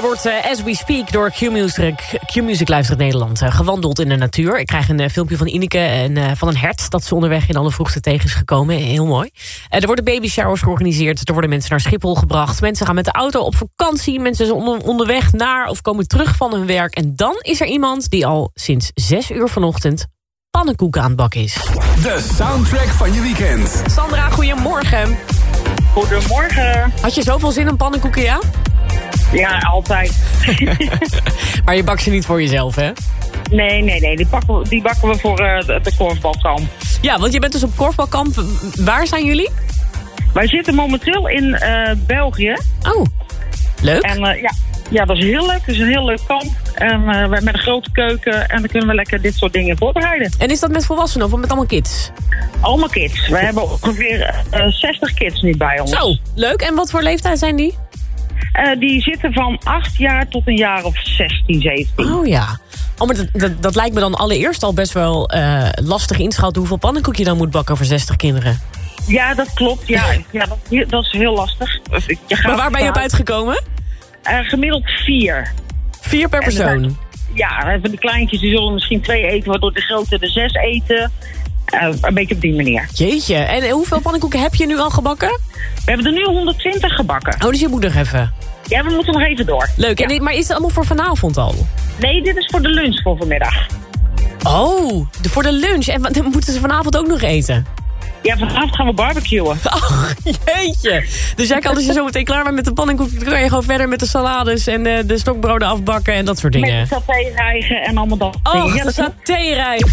Er wordt as we speak door Q-Music luistert Nederland gewandeld in de natuur. Ik krijg een filmpje van Ineke en van een hert dat ze onderweg in alle vroegte tegen is gekomen. Heel mooi. Er worden baby showers georganiseerd. Er worden mensen naar Schiphol gebracht. Mensen gaan met de auto op vakantie. Mensen zijn onderweg naar of komen terug van hun werk. En dan is er iemand die al sinds 6 uur vanochtend pannenkoeken aan het bakken is. De soundtrack van je weekend. Sandra, goedemorgen. Goedemorgen. Had je zoveel zin in pannenkoeken, ja? Ja, altijd. Maar je bakt ze niet voor jezelf, hè? Nee. Die bakken we voor de korfbalkamp. Ja, want je bent dus op korfbalkamp. Waar zijn jullie? Wij zitten momenteel in België. Oh, leuk. En ja, dat is heel leuk. Het is een heel leuk kamp. En we hebben een grote keuken. En dan kunnen we lekker dit soort dingen voorbereiden. En is dat met volwassenen of met allemaal kids? Allemaal kids. We hebben ongeveer 60 kids nu bij ons. Zo, leuk. En wat voor leeftijd zijn die? Die zitten van 8 jaar tot een jaar of 16, 17. Oh ja. Oh, maar dat lijkt me dan allereerst al best wel lastig inschatten hoeveel pannenkoek je dan moet bakken voor 60 kinderen. Ja, dat klopt. Ja, dat is heel lastig. Maar waar ben je op uitgekomen? Gemiddeld 4. 4 per persoon? Ja, van die kleintjes die zullen misschien 2 eten, waardoor de grote er 6 eten. Een beetje op die manier. Jeetje, en hoeveel pannenkoeken heb je nu al gebakken? We hebben er nu 120 gebakken. Oh, dus je moet nog even. Ja, we moeten nog even door. Leuk, ja. Maar is het allemaal voor vanavond al? Nee, dit is voor de lunch voor vanmiddag. Oh, voor de lunch. En wat moeten ze vanavond ook nog eten? Ja, vanavond gaan we barbecuen. Ach, jeetje. Dus jij kan als je zo meteen klaar bent met de pannenkoek, dan kan je gewoon verder met de salades en de stokbroden afbakken en dat soort dingen. Met satérijgen en allemaal dat. Oh, ja, satérijgen.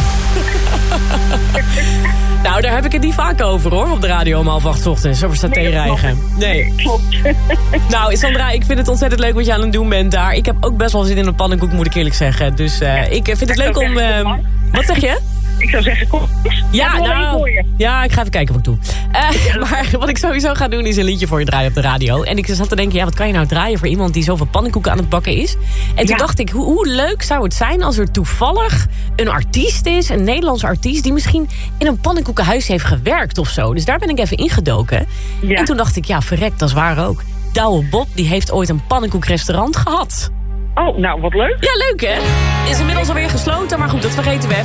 Nou, daar heb ik het niet vaak over, hoor, op de radio om 7:30 ochtends, over satérijgen. Nee. Klopt. Nou, Sandra, ik vind het ontzettend leuk wat je aan het doen bent daar. Ik heb ook best wel zin in een pannenkoek, moet ik eerlijk zeggen. Dus ik vind het leuk om... wat zeg je? Ik zou zeggen, kom eens. Ja, ik ga even kijken wat ik doe. Maar wat ik sowieso ga doen is een liedje voor je draaien op de radio. En ik zat te denken, wat kan je nou draaien voor iemand die zoveel pannenkoeken aan het bakken is? En toen dacht ik, hoe leuk zou het zijn als er toevallig een artiest is, een Nederlandse artiest, die misschien in een pannenkoekenhuis heeft gewerkt of zo. Dus daar ben ik even ingedoken. Ja. En toen dacht ik, verrek, dat is waar ook. Douwe Bob, die heeft ooit een pannenkoekrestaurant gehad. Oh, nou, wat leuk. Ja, leuk hè? Is inmiddels alweer gesloten, maar goed, dat vergeten we even.